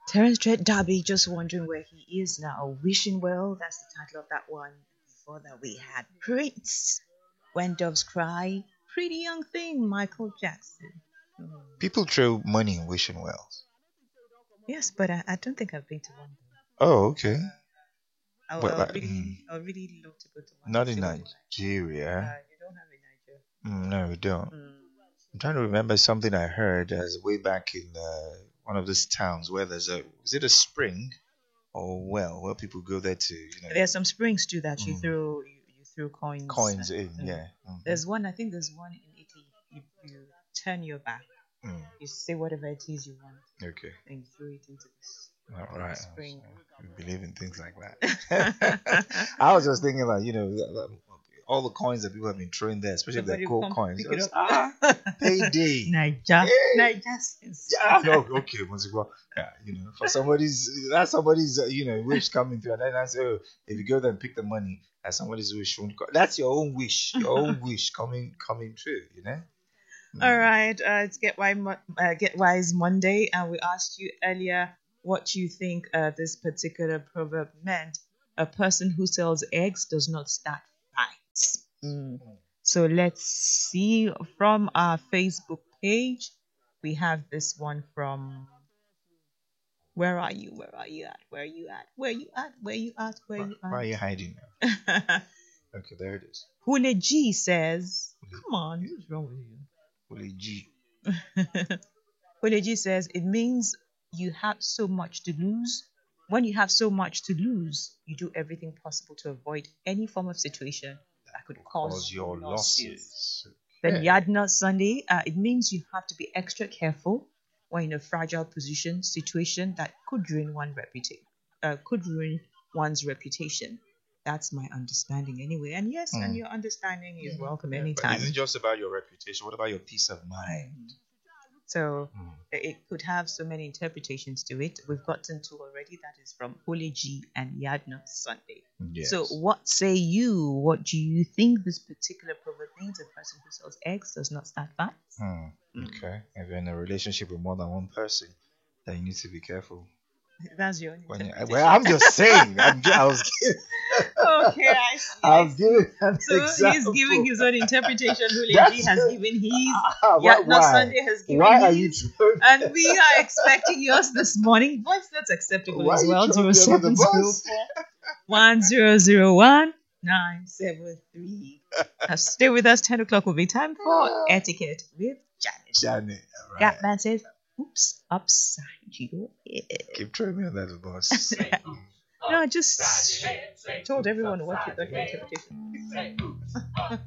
Terence Trent D'Arby, just wondering where he is now. Wishing well, that's the title of that one. Before that, we had Prince. When Doves Cry. Pretty Young Thing, Michael Jackson. Hmm. People throw money in wishing wells. Yes, but I don't think I've been to one. Oh, okay. I, Well, I would really, I would really love to go to one. not in So, Nigeria. you don't have in Nigeria. No, we don't. Mm. I'm trying to remember something I heard as way back in one of these towns where there's a, is it a spring or well where people go there to, There's some springs too that you Mm. throw you throw coins. coins in, Mm. yeah. There's one. I think there's one in Italy. You turn your back. Mm. You say whatever it is you want, Okay. and you throw it into this All right. spring. We believe in things like that. I was just thinking like, all the coins that people have been throwing there, especially if Somebody they're will gold come coins. pick it Just, up. payday. Niger. Hey. Niger. Yeah, no, okay, once you go, yeah, for somebody's wish coming through, and then I say, oh, if you go there and pick the money, and somebody's wish won't come. That's your own wish, your own wish coming true. All right, it's Get Wise Monday, and we asked you earlier what you think this particular proverb meant. A person who sells eggs does not start fights. Mm. So let's see from our Facebook page. We have this one from Where are you? Where are you at? Where are you at? Where you at? Where you at? Where you Why are at? you hiding now? Okay, there it is. Hune G says, "Come on, what's wrong with you?" Holy G. Oleji says it means you have so much to lose. When you have so much to lose, you do everything possible to avoid any form of situation that could cause your losses. losses. Then Okay. Yadna Sunday, it means you have to be extra careful when in a fragile situation that could ruin one's reputation. That's my understanding anyway. And yes, and your understanding is welcome But anytime. isn't just about your reputation. What about your peace of mind? So it could have so many interpretations to it. We've gotten two already. That is from Holy G and Yadna Sunday. Yes. So what say you? What do you think this particular proverb means? A person who sells eggs does not start fights. Okay. If you're in a relationship with more than one person, then you need to be careful. That's your own interpretation. Well, I'm just saying. I was giving, Okay, I see. I was giving an So example. he's giving his own interpretation. Holy That's G has given his. Why? Yadna Sunday has given Why are his. you throwing? And we are expecting yours this morning. Voice that's acceptable Why as are you well. throwing me under the 0704 1001 973. Now stay with us. 10 o'clock will be time for etiquette with Janet. Janet, all right. That man says, oops, upside your head. Keep throwing me under the bus. No, I just told everyone what you thought your interpretation.